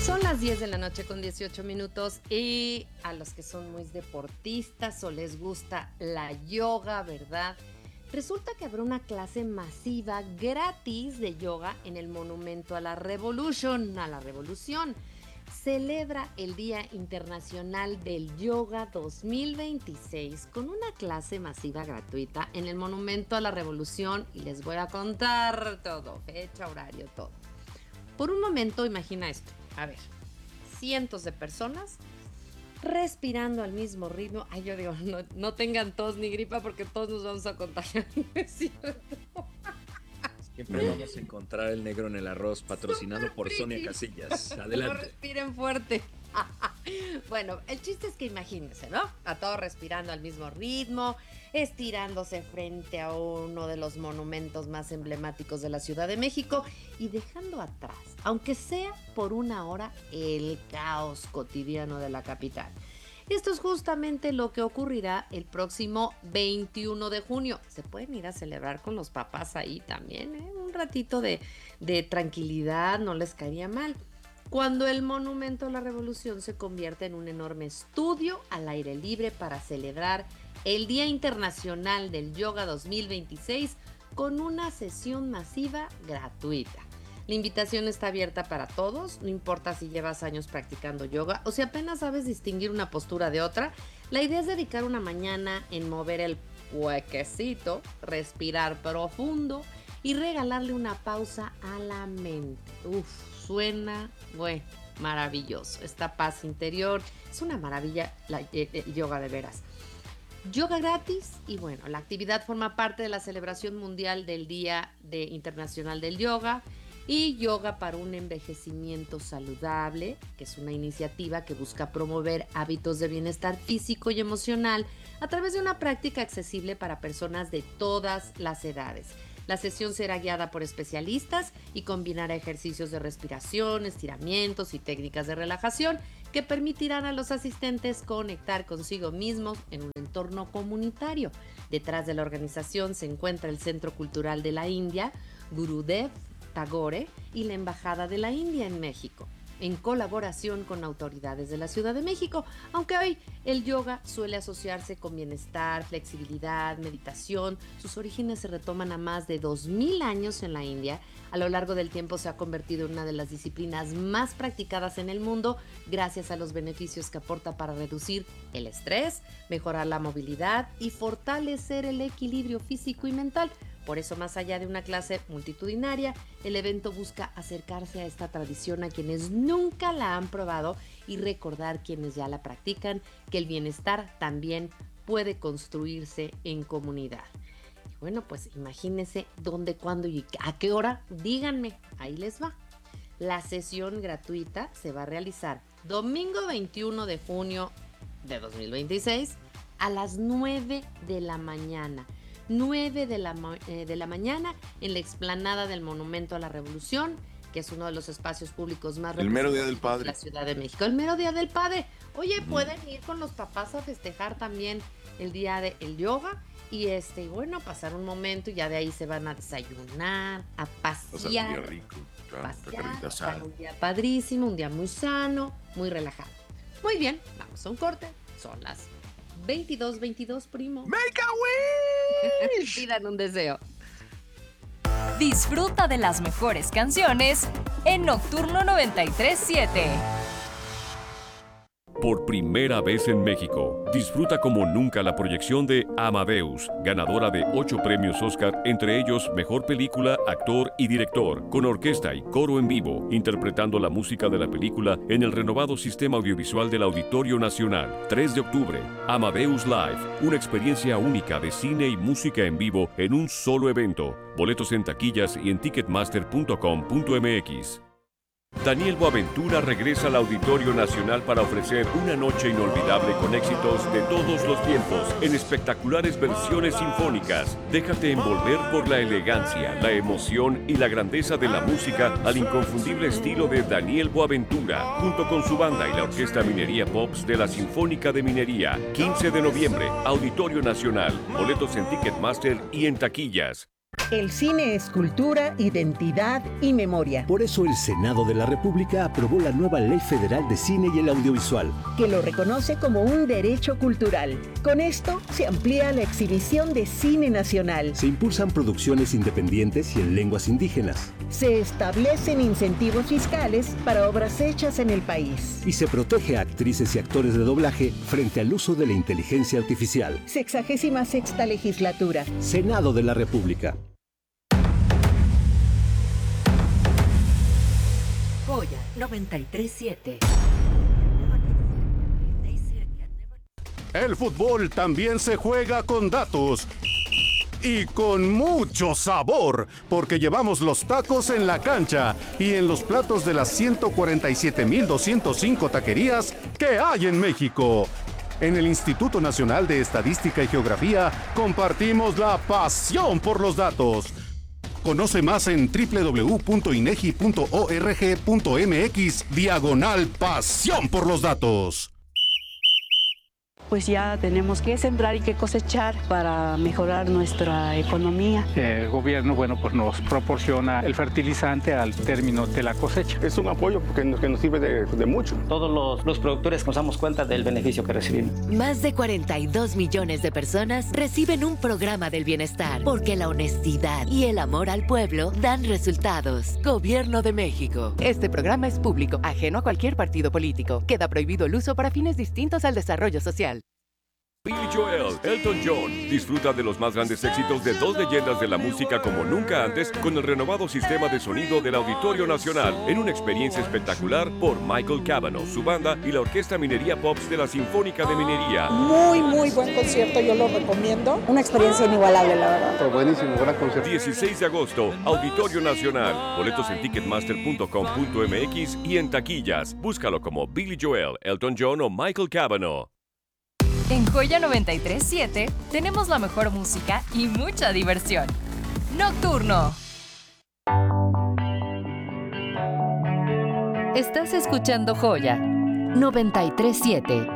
Son las 10 de la noche con 18 minutos y a los que son muy deportistas o les gusta la yoga, ¿verdad? Resulta que habrá una clase masiva gratis de yoga en el Monumento a la Revolución. Celebra el Día Internacional del Yoga 2026 con una clase masiva gratuita en el Monumento a la Revolución y les voy a contar todo, fecha, horario, todo. Por un momento imagina esto. A ver, cientos de personas respirando al mismo ritmo. Ay, yo digo, no tengan tos ni gripa porque todos nos vamos a contagiar, ¿no es cierto? Siempre vamos a encontrar el negro en el arroz, patrocinado por Sonia Casillas. Adelante. No respiren fuerte. Bueno, el chiste es que imagínense, ¿no? A todos respirando al mismo ritmo, estirándose frente a uno de los monumentos más emblemáticos de la Ciudad de México y dejando atrás, aunque sea por una hora, el caos cotidiano de la capital. Esto es justamente lo que ocurrirá el próximo 21 de junio. Se pueden ir a celebrar con los papás ahí también, ¿eh? Un ratito de tranquilidad, no les caería mal. Cuando el Monumento a la Revolución se convierte en un enorme estudio al aire libre para celebrar el Día Internacional del Yoga 2026 con una sesión masiva gratuita. La invitación está abierta para todos, no importa si llevas años practicando yoga o si apenas sabes distinguir una postura de otra. La idea es dedicar una mañana en mover el huequecito, respirar profundo y regalarle una pausa a la mente. Suena, bueno, maravilloso. Esta paz interior, es una maravilla el yoga de veras. Yoga gratis y bueno, la actividad forma parte de la celebración mundial del Día Internacional del Yoga y Yoga para un envejecimiento saludable, que es una iniciativa que busca promover hábitos de bienestar físico y emocional a través de una práctica accesible para personas de todas las edades. La sesión será guiada por especialistas y combinará ejercicios de respiración, estiramientos y técnicas de relajación que permitirán a los asistentes conectar consigo mismos en un entorno comunitario. Detrás de la organización se encuentra el Centro Cultural de la India, Gurudev Tagore y la Embajada de la India en México, en colaboración con autoridades de la Ciudad de México, aunque hoy el yoga suele asociarse con bienestar, flexibilidad, meditación. Sus orígenes se retoman a más de 2000 años en la India. A lo largo del tiempo se ha convertido en una de las disciplinas más practicadas en el mundo gracias a los beneficios que aporta para reducir el estrés, mejorar la movilidad y fortalecer el equilibrio físico y mental. Por eso, más allá de una clase multitudinaria, el evento busca acercarse a esta tradición a quienes nunca la han probado y recordar quienes ya la practican que el bienestar también puede construirse en comunidad. Y bueno, pues imagínense dónde, cuándo y a qué hora. Díganme, ahí les va. La sesión gratuita se va a realizar domingo 21 de junio de 2026 a las 9 de la mañana. 9 de la mañana en la explanada del Monumento a la Revolución, que es uno de los espacios públicos más el mero Día del Padre de la Ciudad de México. El mero Día del Padre. Oye, pueden ir con los papás a festejar también el día del yoga y bueno, pasar un momento y ya de ahí se van a desayunar, a pasear. O sea, un día rico, claro, un día padrísimo, un día muy sano, muy relajado. Muy bien, vamos a un corte. Son las 22:22, primo. ¡Make a wish! Pidan un deseo. Disfruta de las mejores canciones en Nocturno 93.7. Por primera vez en México, disfruta como nunca la proyección de Amadeus, ganadora de 8 premios Oscar, entre ellos Mejor Película, Actor y Director, con orquesta y coro en vivo, interpretando la música de la película en el renovado sistema audiovisual del Auditorio Nacional. 3 de octubre, Amadeus Live, una experiencia única de cine y música en vivo en un solo evento. Boletos en taquillas y en ticketmaster.com.mx. Daniel Boaventura regresa al Auditorio Nacional para ofrecer una noche inolvidable con éxitos de todos los tiempos en espectaculares versiones sinfónicas. Déjate envolver por la elegancia, la emoción y la grandeza de la música al inconfundible estilo de Daniel Boaventura, junto con su banda y la Orquesta Minería Pops de la Sinfónica de Minería. 15 de noviembre, Auditorio Nacional. Boletos en Ticketmaster y en taquillas. El cine es cultura, identidad y memoria. Por eso el Senado de la República aprobó la nueva Ley Federal de Cine y el Audiovisual, que lo reconoce como un derecho cultural. Con esto se amplía la exhibición de cine nacional. Se impulsan producciones independientes y en lenguas indígenas. Se establecen incentivos fiscales para obras hechas en el país. Y se protege a actrices y actores de doblaje frente al uso de la inteligencia artificial. 66ª legislatura. Senado de la República. Joya 93.7. El fútbol también se juega con datos. Y con mucho sabor, porque llevamos los tacos en la cancha y en los platos de las 147.205 taquerías que hay en México. En el Instituto Nacional de Estadística y Geografía compartimos la pasión por los datos. Conoce más en www.inegi.org.mx/pasión por los datos. Pues ya tenemos que sembrar y que cosechar para mejorar nuestra economía. El gobierno, pues nos proporciona el fertilizante al término de la cosecha. Es un apoyo que nos sirve de mucho. Todos los productores nos damos cuenta del beneficio que recibimos. Más de 42 millones de personas reciben un programa del bienestar, porque la honestidad y el amor al pueblo dan resultados. Gobierno de México. Este programa es público, ajeno a cualquier partido político. Queda prohibido el uso para fines distintos al desarrollo social. Billy Joel, Elton John. Disfruta de los más grandes éxitos de dos leyendas de la música como nunca antes con el renovado sistema de sonido del Auditorio Nacional en una experiencia espectacular por Michael Cavanaugh, su banda y la Orquesta Minería Pops de la Sinfónica de Minería. Muy buen concierto, yo lo recomiendo. Una experiencia inigualable, la verdad. Pero buenísimo, gran concierto. 16 de agosto, Auditorio Nacional. Boletos en ticketmaster.com.mx y en taquillas. Búscalo como Billy Joel, Elton John o Michael Cavanaugh. En Joya 93.7 tenemos la mejor música y mucha diversión. Nocturno. Estás escuchando Joya 93.7.